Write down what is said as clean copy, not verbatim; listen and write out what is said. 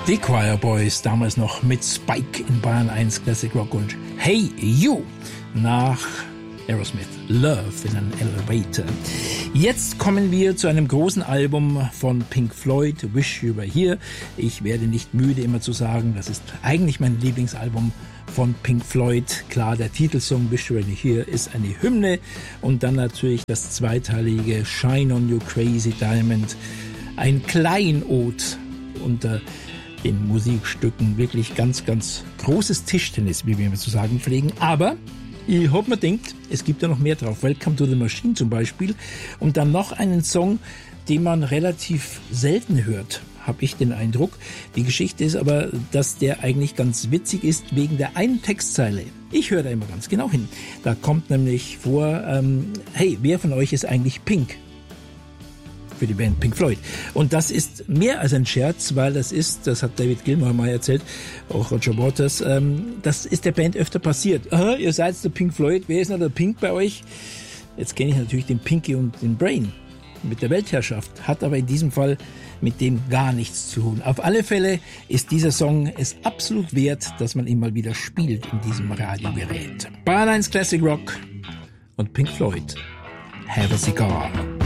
Die Choir Boys, damals noch mit Spike in Bayern 1 Classic Rock und Hey You nach Aerosmith, Love in an Elevator. Jetzt kommen wir zu einem großen Album von Pink Floyd, Wish You Were Here. Ich werde nicht müde, immer zu sagen, das ist eigentlich mein Lieblingsalbum von Pink Floyd. Klar, der Titelsong Wish You Were Here ist eine Hymne und dann natürlich das zweiteilige Shine On You Crazy Diamond, ein Kleinod unter den Musikstücken, wirklich ganz, ganz großes Tischtennis, wie wir immer zu sagen pflegen. Aber ich hoffe, man denkt, es gibt ja noch mehr drauf. Welcome to the Machine zum Beispiel. Und dann noch einen Song, den man relativ selten hört, habe ich den Eindruck. Die Geschichte ist aber, dass der eigentlich ganz witzig ist, wegen der einen Textzeile. Ich höre da immer ganz genau hin. Da kommt nämlich vor, hey, wer von euch ist eigentlich Pink? Für die Band Pink Floyd. Und das ist mehr als ein Scherz, weil das hat David Gilmour mal erzählt, auch Roger Waters, das ist der Band öfter passiert. Aha, ihr seid der Pink Floyd, wer ist noch der Pink bei euch? Jetzt kenne ich natürlich den Pinky und den Brain mit der Weltherrschaft, hat aber in diesem Fall mit dem gar nichts zu tun. Auf alle Fälle ist dieser Song es absolut wert, dass man ihn mal wieder spielt in diesem Radiogerät. Bayern 1 Classic Rock und Pink Floyd, Have a Cigar.